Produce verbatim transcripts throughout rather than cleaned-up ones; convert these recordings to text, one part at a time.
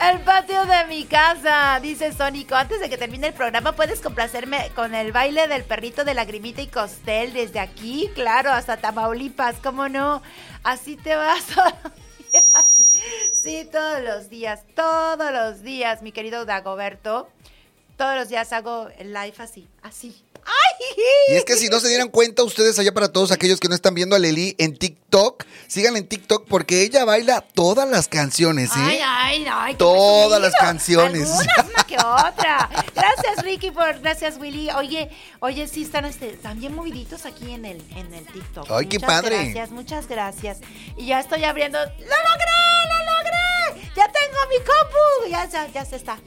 El patio de mi casa, dice Sónico. Antes de que termine el programa, ¿puedes complacerme con el baile del perrito de Lagrimita y Costel desde aquí? Claro, hasta Tamaulipas, ¿cómo no? Así te vas todos los días. Sí, todos los días, todos los días, mi querido Dagoberto. Todos los días hago el live así, así. ¡Ay! Y es que si no se dieran cuenta ustedes allá, para todos aquellos que no están viendo a Leli en TikTok, síganla en TikTok porque ella baila todas las canciones, ¿eh? Ay, ay, ay. Todas las canciones. Algunas una que otra. Gracias, Ricky, por, gracias, Willy. Oye, oye, sí están este, también moviditos aquí en el, en el TikTok. Ay, qué muchas padre. Gracias, muchas gracias. Y ya estoy abriendo. ¡Lo logré! ¡Lo logré! ¡Ya tengo mi compu! Ya, ya, ya se está.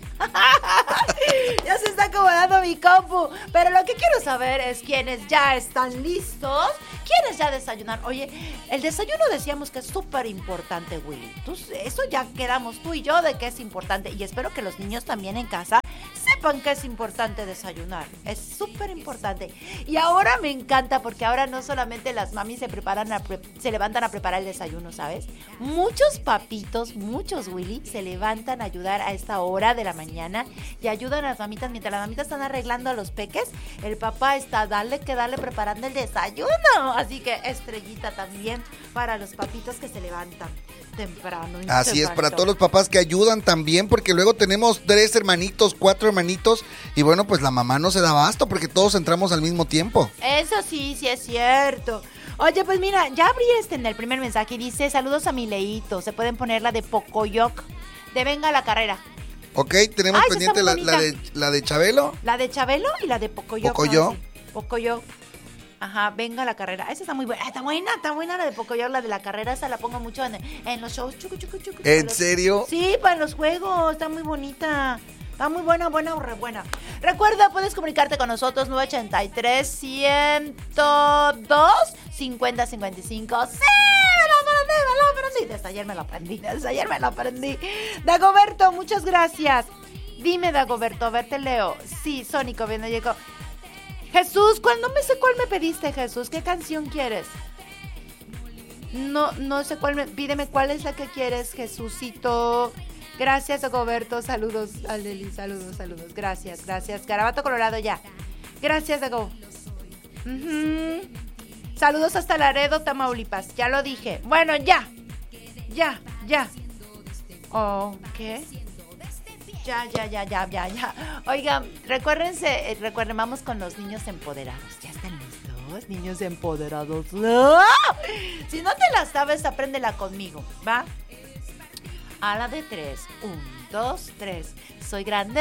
Ya se está acomodando mi compu. Pero lo que quiero saber es quiénes ya están listos. ¿Quiénes ya desayunan? Oye, el desayuno decíamos que es súper importante, Willy. Tú, eso ya quedamos tú y yo de que es importante. Y espero que los niños también en casa sepan que es importante desayunar. Es súper importante. Y ahora me encanta porque ahora no solamente las mamis se preparan, a pre- se levantan a preparar el desayuno, ¿sabes? Muchos papitos, muchos, Willy, se levantan a ayudar a esta hora de la mañana y ayudan a las mamitas. Mientras las mamitas están arreglando a los peques, el papá está dale que dale preparando el desayuno. Así que estrellita también para los papitos que se levantan temprano. Así es, para todos los papás que ayudan también, porque luego tenemos tres hermanitos, cuatro hermanitos, y bueno, pues la mamá no se da abasto porque todos entramos al mismo tiempo. Eso sí, sí es cierto. Oye, pues mira, ya abrí este en el primer mensaje y dice, saludos a mi Leito, se pueden poner la de Pocoyoc, de Venga la Carrera. Ok, tenemos Ay, pendiente la, la, de, la de Chabelo. La de Chabelo y la de Pocoyoc. Pocoyoc. ¿No? Sí. Pocoyoc. Ajá, Venga la Carrera. Esa está muy buena. Está buena, está buena la de Pocoyoc, la de la carrera. Esa la pongo mucho en, en los shows. Chucu, chucu, chucu, ¿En los... serio? Sí, para los juegos. Está muy bonita. Está muy buena, buena o re buena. Recuerda, puedes comunicarte con nosotros nueve ochenta y tres, ciento dos, cincuenta cincuenta y cinco. ¡Sí! ¡Me lo aprendí, me lo aprendí! Desde ayer me lo aprendí, desde ayer me lo aprendí. Dagoberto, muchas gracias. Dime, Dagoberto, a ver, te leo. Sí, Sónico, bien, llegó. Jesús, ¿cuál? No me sé cuál me pediste, Jesús. ¿Qué canción quieres? No, no sé cuál me... Pídeme cuál es la que quieres, Jesucito. Gracias, Dagoberto. Saludos, Aleli. Saludos, saludos. Gracias, gracias. Garabato Colorado, ya. Gracias, Dago. Uh-huh. Saludos hasta Laredo, Tamaulipas. Ya lo dije. Bueno, ya. Ya, ya. Oh, ¿qué? Ya, ya, ya, ya, ya, ya. Oigan, recuérdense, eh, recuerden, vamos con los niños empoderados. ¿Ya están listos? Niños empoderados. ¡No! Si no te la sabes, apréndela conmigo, ¿va? A la de tres. Un, dos, tres. Soy grande.